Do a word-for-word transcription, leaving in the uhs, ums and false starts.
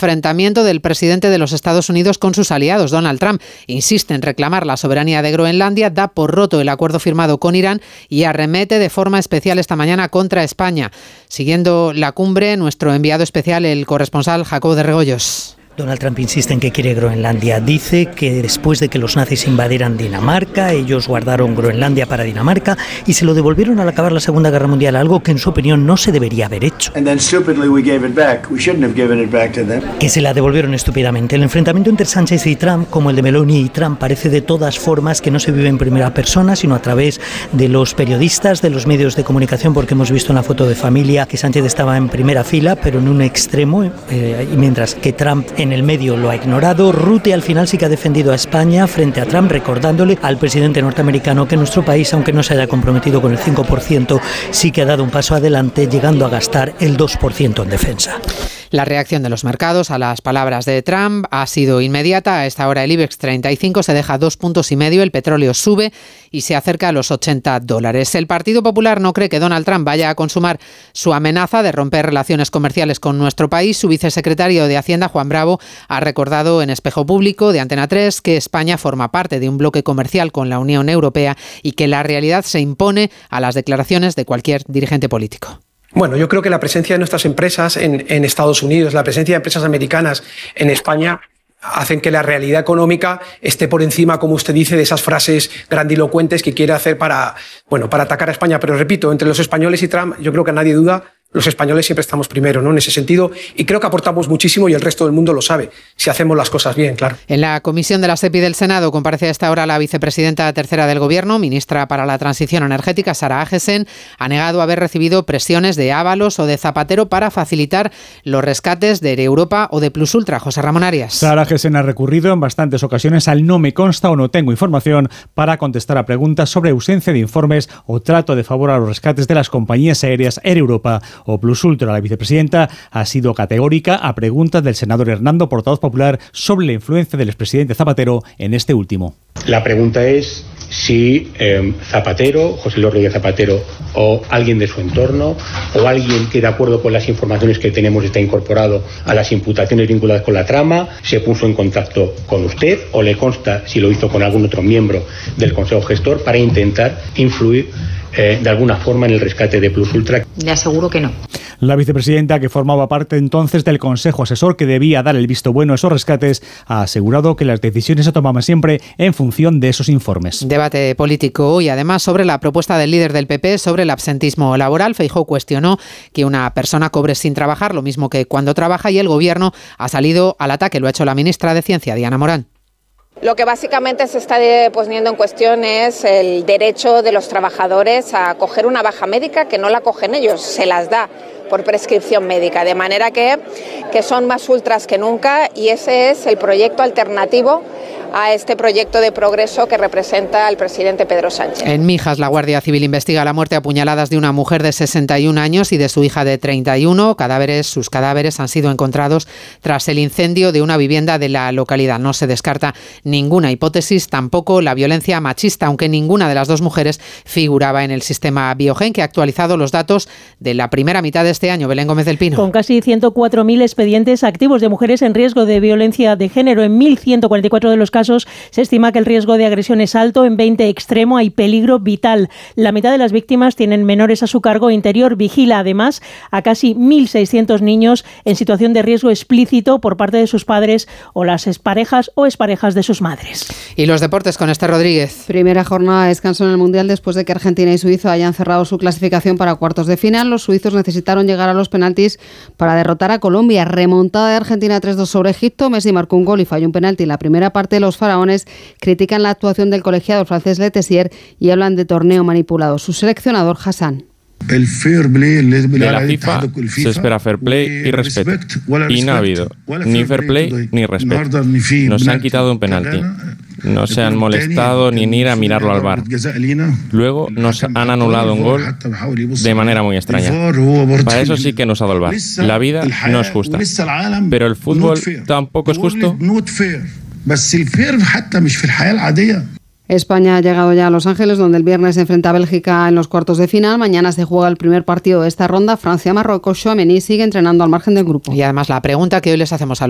enfrentamiento del presidente de los Estados Unidos con sus aliados. Donald Trump insiste en reclamar la soberanía de Groenlandia, da por roto el acuerdo firmado con Irán y arremete de forma especial esta mañana contra España. Siguiendo la cumbre, nuestro enviado especial, el corresponsal Jacobo de Regoyos. Donald Trump insiste en que quiere Groenlandia. Dice que después de que los nazis invadieran Dinamarca, ellos guardaron Groenlandia para Dinamarca y se lo devolvieron al acabar la Segunda Guerra Mundial, algo que en su opinión no se debería haber hecho. Que se la devolvieron estúpidamente. El enfrentamiento entre Sánchez y Trump, como el de Meloni y Trump, parece de todas formas que no se vive en primera persona, sino a través de los periodistas, de los medios de comunicación, porque hemos visto una foto de familia que Sánchez estaba en primera fila, pero en un extremo, eh, y mientras que Trump en el medio lo ha ignorado. Rutte al final sí que ha defendido a España frente a Trump, recordándole al presidente norteamericano que nuestro país, aunque no se haya comprometido con el cinco por ciento, sí que ha dado un paso adelante, llegando a gastar el dos por ciento en defensa. La reacción de los mercados a las palabras de Trump ha sido inmediata. A esta hora el IBEX treinta y cinco se deja dos puntos y medio, el petróleo sube y se acerca a los ochenta dólares. El Partido Popular no cree que Donald Trump vaya a consumar su amenaza de romper relaciones comerciales con nuestro país. Su vicesecretario de Hacienda, Juan Bravo, ha recordado en Espejo Público de Antena tres que España forma parte de un bloque comercial con la Unión Europea y que la realidad se impone a las declaraciones de cualquier dirigente político. Bueno, yo creo que la presencia de nuestras empresas en, en Estados Unidos, la presencia de empresas americanas en España, hacen que la realidad económica esté por encima, como usted dice, de esas frases grandilocuentes que quiere hacer para, bueno, para atacar a España. Pero repito, entre los españoles y Trump, yo creo que nadie duda. Los españoles siempre estamos primero, ¿no? En ese sentido, y creo que aportamos muchísimo y el resto del mundo lo sabe, si hacemos las cosas bien, claro. En la comisión de la SEPI del Senado comparece a esta hora la vicepresidenta tercera del Gobierno, ministra para la Transición Energética, Sara Agesen, ha negado haber recibido presiones de Ábalos o de Zapatero para facilitar los rescates de Europa o de Plus Ultra. José Ramón Arias. Sara Agesen ha recurrido en bastantes ocasiones al no me consta o no tengo información para contestar a preguntas sobre ausencia de informes o trato de favor a los rescates de las compañías aéreas Air Europa o Plus Ultra. La vicepresidenta ha sido categórica a preguntas del senador Hernando, portavoz popular, sobre la influencia del expresidente Zapatero en este último. La pregunta es si eh, Zapatero, José Luis Rodríguez Zapatero, o alguien de su entorno, o alguien que de acuerdo con las informaciones que tenemos está incorporado a las imputaciones vinculadas con la trama, se puso en contacto con usted, o le consta si lo hizo con algún otro miembro del Consejo Gestor para intentar influir Eh, de alguna forma en el rescate de Plus Ultra. Le aseguro que no. La vicepresidenta, que formaba parte entonces del Consejo Asesor que debía dar el visto bueno a esos rescates, ha asegurado que las decisiones se tomaban siempre en función de esos informes. Debate político hoy, además, sobre la propuesta del líder del P P sobre el absentismo laboral. Feijóo cuestionó que una persona cobre sin trabajar, lo mismo que cuando trabaja, y el Gobierno ha salido al ataque. Lo ha hecho la ministra de Ciencia, Diana Morán. Lo que básicamente se está poniendo en cuestión es el derecho de los trabajadores a coger una baja médica que no la cogen ellos, se las da por prescripción médica, de manera que, que son más ultras que nunca, y ese es el proyecto alternativo a este proyecto de progreso que representa el presidente Pedro Sánchez. En Mijas, la Guardia Civil investiga la muerte a puñaladas de una mujer de sesenta y un años y de su hija de treinta y uno. Cadáveres, sus cadáveres han sido encontrados tras el incendio de una vivienda de la localidad. No se descarta ninguna hipótesis, tampoco la violencia machista, aunque ninguna de las dos mujeres figuraba en el sistema Biogen, que ha actualizado los datos de la primera mitad de este año. Belén Gómez del Pino. Con casi ciento cuatro mil expedientes activos de mujeres en riesgo de violencia de género, en mil ciento cuarenta y cuatro de los casos se estima que el riesgo de agresión es alto, en veinte extremo, hay peligro vital. La mitad de las víctimas tienen menores a su cargo. Interior vigila además a casi mil seiscientos niños en situación de riesgo explícito por parte de sus padres o las exparejas o exparejas de sus madres. Y los deportes con Esther Rodríguez. Primera jornada de descanso en el Mundial después de que Argentina y Suiza hayan cerrado su clasificación para cuartos de final. Los suizos necesitaron llegar a los penaltis para derrotar a Colombia. Remontada de Argentina tres dos sobre Egipto. Messi marcó un gol y falló un penalti en la primera parte. Los faraones critican la actuación del colegiado francés Letessier y hablan de torneo manipulado. Su seleccionador, Hassan. El fair play de la FIFA se espera fair play y respeto, y no ha habido ni fair play ni respeto. Nos han quitado un penalti, no se han molestado ni en ir a mirarlo al V A R. Luego nos han anulado un gol de manera muy extraña. Para eso sí que nos ha dado el V A R. La vida no es justa, pero el fútbol tampoco es justo. España ha llegado ya a Los Ángeles, donde el viernes se enfrenta a Bélgica en los cuartos de final. Mañana se juega el primer partido de esta ronda, Francia-Marruecos. Tchouaméni sigue entrenando al margen del grupo. Y además la pregunta que hoy les hacemos a